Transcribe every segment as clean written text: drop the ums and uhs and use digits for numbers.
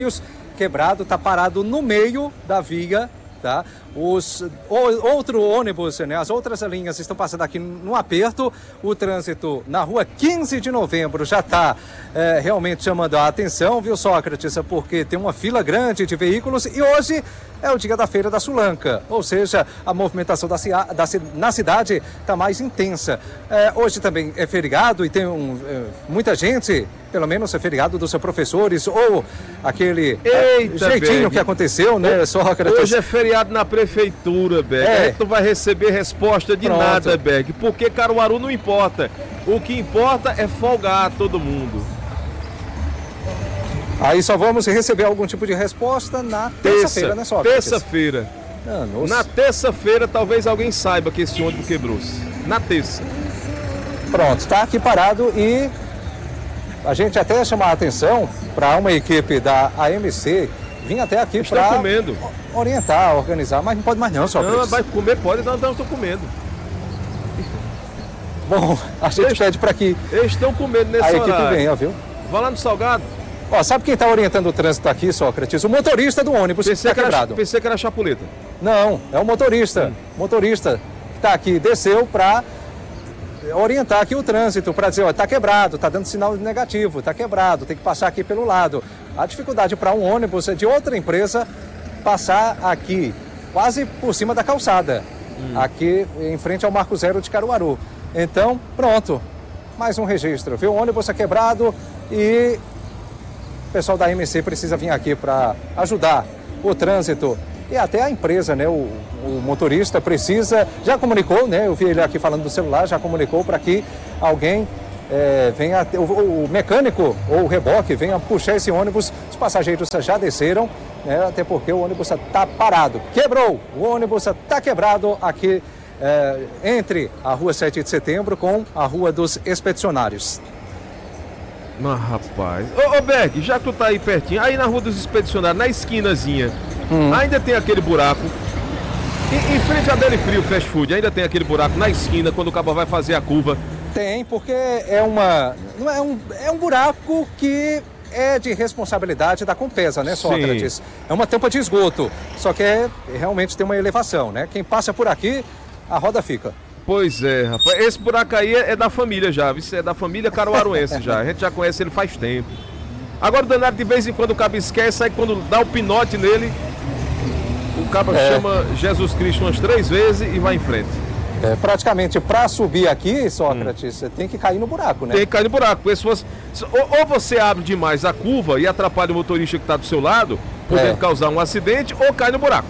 quebrado, está parado no meio da via, tá? Outro ônibus, né? As outras linhas estão passando aqui no aperto. O trânsito na rua 15 de novembro já está realmente chamando a atenção, viu, Sócrates? Porque tem uma fila grande de veículos e hoje é o dia da Feira da Sulanca, ou seja, a movimentação na cidade está mais intensa. Hoje também é feriado e tem muita gente, pelo menos é feriado dos seus professores, ou aquele jeitinho que aconteceu, né, Sócrates? Hoje é feriado na prefeitura, Berg. Aí tu vai receber resposta de nada, Berg, porque Caruaru não importa. O que importa é folgar todo mundo. Aí só vamos receber algum tipo de resposta na terça-feira, né, Sócrates? Terça-feira. Na terça-feira talvez alguém saiba que esse ônibus quebrou-se. Na terça. Pronto, está aqui parado e a gente até chamar a atenção para uma equipe da AMC vir até aqui para orientar, organizar, mas não pode mais não, Sócrates. Não, vai comer, pode, não estou comendo. Bom, a gente pede para que eles estão comendo nesse horário. A equipe venha, viu? Vai lá no Salgado. Ó, sabe quem está orientando o trânsito aqui, Sócrates? O motorista do ônibus que está quebrado. Pensei que era a Chapuleta. Não, é o motorista. Motorista que está aqui, desceu para orientar aqui o trânsito, para dizer, ó, está quebrado, está dando sinal negativo, está quebrado, tem que passar aqui pelo lado. A dificuldade para um ônibus de outra empresa passar aqui, quase por cima da calçada, aqui em frente ao Marco Zero de Caruaru. Então, pronto, mais um registro, viu? O ônibus é quebrado e o pessoal da AMC precisa vir aqui para ajudar o trânsito e até a empresa, né? O motorista precisa, já comunicou, né? Eu vi ele aqui falando do celular, já comunicou para que alguém venha, o mecânico ou o reboque venha puxar esse ônibus. Os passageiros já desceram, né? Até porque o ônibus está parado, quebrou, o ônibus está quebrado aqui entre a rua 7 de setembro com a rua dos Expedicionários. Mas rapaz, ô Berg, já que tu tá aí pertinho, aí na rua dos Expedicionários, na esquinazinha, ainda tem aquele buraco, em frente a Deli Frio Fast Food, ainda tem aquele buraco na esquina, quando o cabo vai fazer a curva. Tem, porque é um buraco que é de responsabilidade da Compesa, né, Sócrates? Sim. É uma tampa de esgoto, só que realmente tem uma elevação, né? Quem passa por aqui, a roda fica. Pois é, rapaz, esse buraco aí é da família já, isso é da família caruaruense já, a gente já conhece ele faz tempo. Agora o danado de vez em quando o cabo esquece, aí quando dá o pinote nele, o cabo chama Jesus Cristo umas 3 vezes e vai em frente. Praticamente para subir aqui, Sócrates, você tem que cair no buraco, né? Tem que cair no buraco, porque se fosse, ou você abre demais a curva e atrapalha o motorista que está do seu lado, podendo causar um acidente, ou cai no buraco.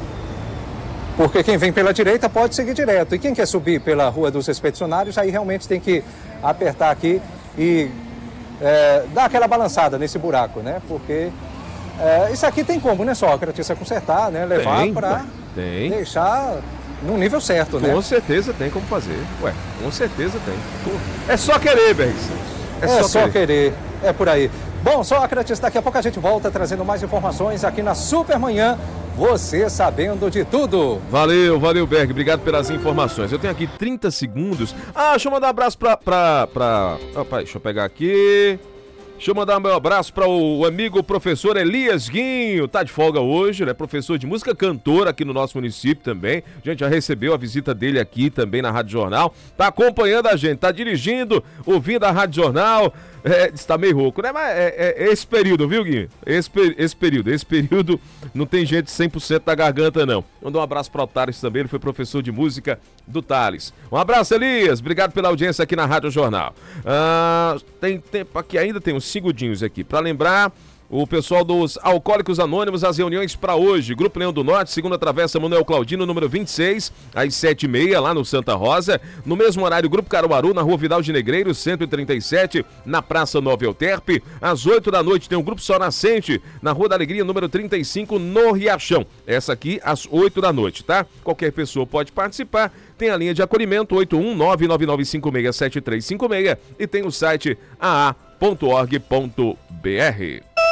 Porque quem vem pela direita pode seguir direto. E quem quer subir pela Rua dos Expedicionários, aí realmente tem que apertar aqui e dar aquela balançada nesse buraco, né? Porque isso aqui tem como, né, Sócrates? É consertar, né? Levar para deixar no nível certo, né? Com certeza tem como fazer. Ué, com certeza tem. É só querer, Berg. É só querer. É por aí. Bom, Sócrates, daqui a pouco a gente volta trazendo mais informações aqui na Supermanhã. Você sabendo de tudo. Valeu, Berg. Obrigado pelas informações. Eu tenho aqui 30 segundos. Deixa eu mandar um abraço Opa, deixa eu pegar aqui. Deixa eu mandar um meu abraço para o amigo professor Elias Guinho. Tá de folga hoje, né? Professor de música, cantor aqui no nosso município também. A gente já recebeu a visita dele aqui também na Rádio Jornal. Tá acompanhando a gente, tá dirigindo, ouvindo a Rádio Jornal. Está meio rouco, né? Mas esse período, viu, Guinho? Esse período não tem gente 100% da garganta, não. Mandar um abraço para o Thales também, ele foi professor de música do Thales. Um abraço, Elias. Obrigado pela audiência aqui na Rádio Jornal. Tem tempo aqui, ainda tem uns segundinhos aqui para lembrar o pessoal dos Alcoólicos Anônimos, as reuniões para hoje. Grupo Leão do Norte, segunda travessa Manuel Claudino, número 26, às 7h30, lá no Santa Rosa. No mesmo horário, Grupo Caruaru, na Rua Vidal de Negreiros, 137, na Praça Nova Euterpe. Às 8 da noite tem o Grupo Sol Nascente, na Rua da Alegria, número 35, no Riachão. Essa aqui, às 8 da noite, tá? Qualquer pessoa pode participar. Tem a linha de acolhimento 81999567356 e tem o site aa.org.br.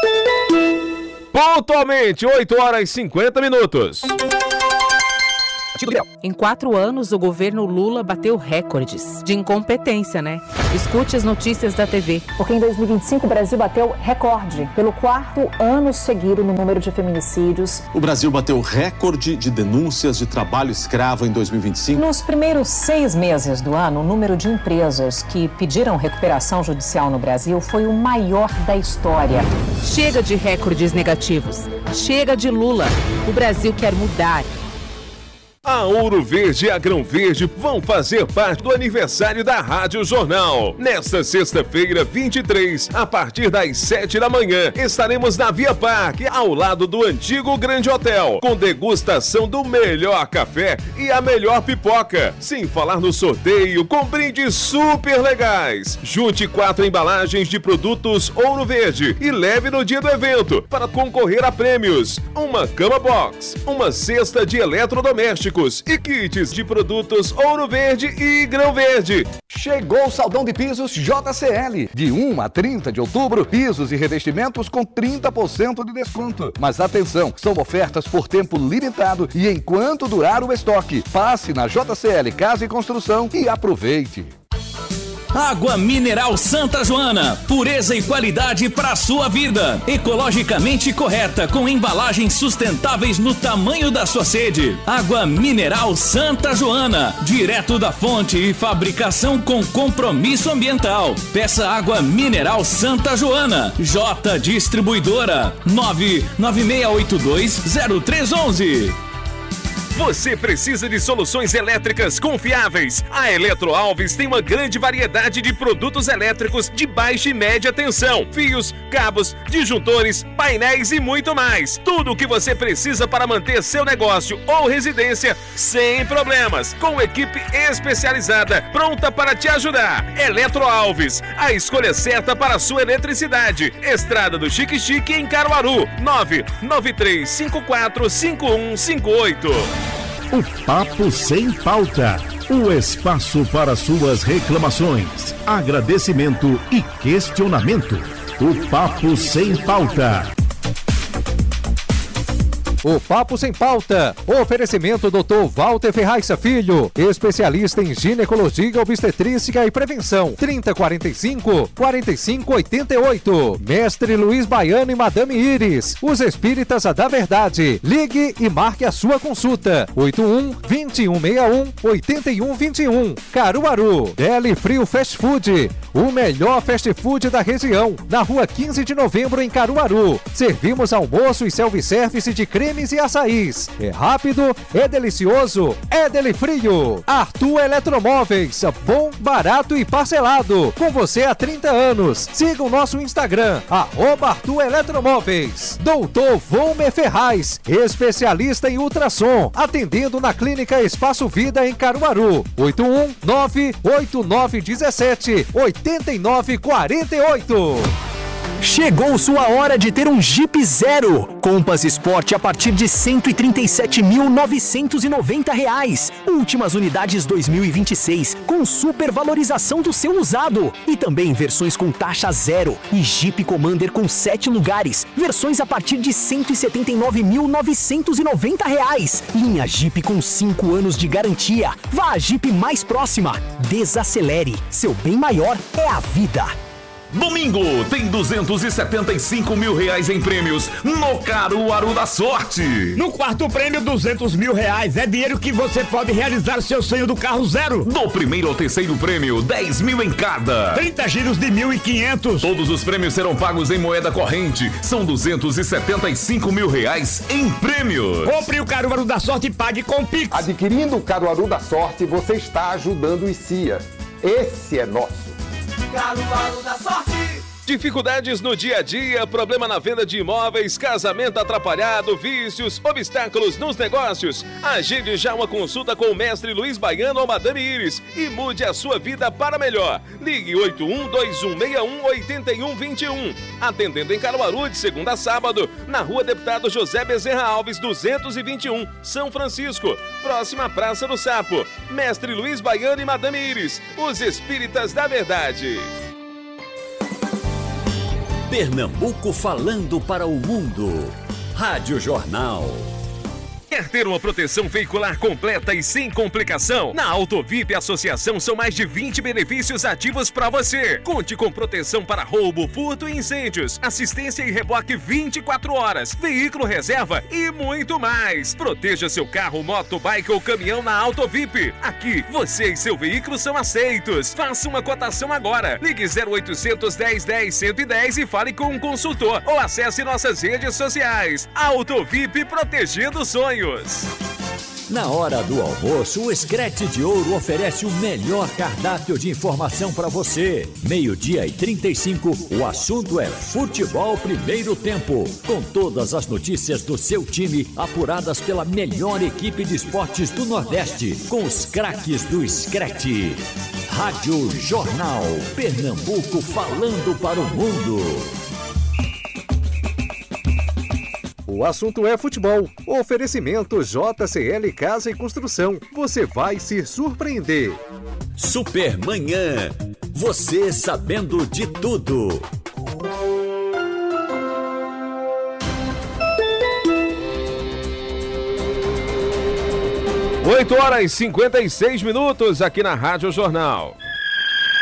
Pontualmente, 8h50. Em 4 anos, o governo Lula bateu recordes de incompetência, né? Escute as notícias da TV. Porque em 2025 o Brasil bateu recorde pelo 4º ano seguido no número de feminicídios. O Brasil bateu recorde de denúncias de trabalho escravo em 2025. Nos primeiros 6 meses do ano, o número de empresas que pediram recuperação judicial no Brasil foi o maior da história. Chega de recordes negativos. Chega de Lula. O Brasil quer mudar. A Ouro Verde e a Grão Verde vão fazer parte do aniversário da Rádio Jornal. Nesta sexta-feira, 23, a partir das 7 da manhã, estaremos na Via Parque, ao lado do antigo Grande Hotel, com degustação do melhor café e a melhor pipoca. Sem falar no sorteio com brindes super legais. Junte 4 embalagens de produtos Ouro Verde e leve no dia do evento para concorrer a prêmios. Uma cama box, uma cesta de eletrodomésticos e kits de produtos Ouro Verde e Grão Verde. Chegou o Saldão de Pisos JCL. De 1 a 30 de outubro, pisos e revestimentos com 30% de desconto. Mas atenção, são ofertas por tempo limitado e enquanto durar o estoque. Passe na JCL Casa e Construção e aproveite. Água Mineral Santa Joana, pureza e qualidade para a sua vida. Ecologicamente correta, com embalagens sustentáveis no tamanho da sua sede. Água Mineral Santa Joana, direto da fonte e fabricação com compromisso ambiental. Peça Água Mineral Santa Joana. J Distribuidora 996820311. Você precisa de soluções elétricas confiáveis? A Eletroalves tem uma grande variedade de produtos elétricos de baixa e média tensão, fios, cabos, disjuntores, painéis e muito mais. Tudo o que você precisa para manter seu negócio ou residência sem problemas, com equipe especializada pronta para te ajudar. Eletroalves, a escolha certa para a sua eletricidade. Estrada do Chique Chique em Caruaru, 993545158. O Papo Sem Pauta, o espaço para suas reclamações, agradecimento e questionamento. O Papo Sem Pauta. O Papo Sem Pauta. Oferecimento Dr. Walter Ferraz Filho, especialista em ginecologia, obstetrícia e prevenção. 3045-4588. Mestre Luiz Baiano e Madame Iris, os espíritas da verdade. Ligue e marque a sua consulta. 81-2161-8121. Caruaru. Deli Frio Fast Food, o melhor fast food da região. Na rua 15 de novembro em Caruaru. Servimos almoço e self-service de cremes e açaís. É rápido, é delicioso, é Deli Frio. Arthur Eletromóveis, bom, barato e parcelado. Com você há 30 anos. Siga o nosso Instagram, @Arthur Eletromóveis. Doutor Volmer Ferraz, especialista em ultrassom, atendendo na Clínica Espaço Vida em Caruaru. 819-8948. Chegou sua hora de ter um Jeep Zero. Compass Sport a partir de R$ 137.990. Últimas unidades 2026, com supervalorização do seu usado. E também versões com taxa zero. E Jeep Commander com 7 lugares. Versões a partir de R$ 179.990. Linha Jeep com 5 anos de garantia. Vá à Jeep mais próxima. Desacelere. Seu bem maior é a vida. Domingo tem R$275 mil em prêmios no Caruaru da Sorte. No quarto prêmio, R$200 mil. É dinheiro que você pode realizar seu sonho do carro zero. Do primeiro ao terceiro prêmio, 10 mil em cada. 30 giros de 1.500. Todos os prêmios serão pagos em moeda corrente. São R$275 mil em prêmios. Compre o Caruaru da Sorte e pague com Pix. Adquirindo o Caruaru da Sorte, você está ajudando os CIAs. Esse é nosso. Caruaru da Sorte. Dificuldades no dia a dia, problema na venda de imóveis, casamento atrapalhado, vícios, obstáculos nos negócios. Agende já uma consulta com o mestre Luiz Baiano ou Madame Iris e mude a sua vida para melhor. Ligue 81-2161-8121. Atendendo em Caruaru de segunda a sábado, na rua Deputado José Bezerra Alves, 221, São Francisco, próxima à Praça do Sapo. Mestre Luiz Baiano e Madame Iris, os espíritas da verdade. Pernambuco falando para o mundo. Rádio Jornal. Quer ter uma proteção veicular completa e sem complicação? Na Autovip Associação são mais de 20 benefícios ativos para você. Conte com proteção para roubo, furto e incêndios, assistência e reboque 24 horas, veículo reserva e muito mais. Proteja seu carro, moto, bike ou caminhão na Autovip. Aqui, você e seu veículo são aceitos. Faça uma cotação agora. Ligue 0800 1010 110 e fale com um consultor ou acesse nossas redes sociais. Autovip, protegendo sonhos. Na hora do almoço, o Screte de Ouro oferece o melhor cardápio de informação para você. 12h35, o assunto é Futebol Primeiro Tempo, com todas as notícias do seu time apuradas pela melhor equipe de esportes do Nordeste, com os craques do Screte. Rádio Jornal, Pernambuco falando para o mundo. O assunto é futebol. Oferecimento JCL Casa e Construção. Você vai se surpreender. Supermanhã. Você sabendo de tudo. Oito horas e 56 minutos aqui na Rádio Jornal.